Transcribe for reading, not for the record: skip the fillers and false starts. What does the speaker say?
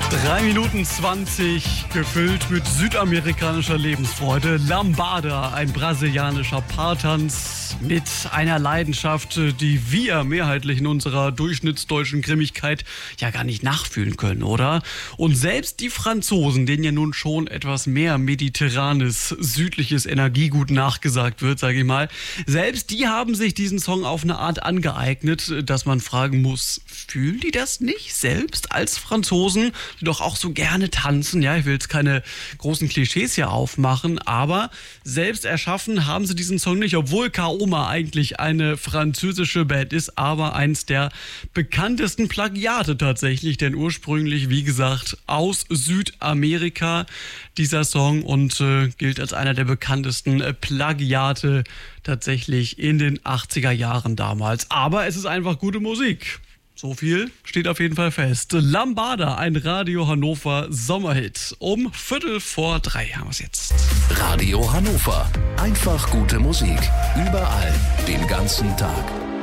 3:20 gefüllt mit südamerikanischer Lebensfreude. Lambada, ein brasilianischer Paartanz mit einer Leidenschaft, die wir mehrheitlich in unserer durchschnittsdeutschen Grimmigkeit ja gar nicht nachfühlen können, oder? Und selbst die Franzosen, denen ja nun schon etwas mehr mediterranes, südliches Energiegut nachgesagt wird, sage ich mal, selbst die haben sich diesen Song auf eine Art angeeignet, dass man fragen muss, fühlen die das nicht selbst als Franzosen, die doch auch so gerne tanzen? Ja, ich will jetzt keine großen Klischees hier aufmachen, aber selbst erschaffen haben sie diesen Song nicht, obwohl Kaoma eigentlich eine französische Band ist, aber eins der bekanntesten Plagiate tatsächlich, denn ursprünglich, wie gesagt, aus Südamerika dieser Song und gilt als einer der bekanntesten Plagiate tatsächlich in den 80er Jahren damals. Aber es ist einfach gute Musik. So viel steht auf jeden Fall fest. Lambada, ein Radio Hannover Sommerhit. Um 2:45 haben wir es jetzt. Radio Hannover. Einfach gute Musik. Überall. Den ganzen Tag.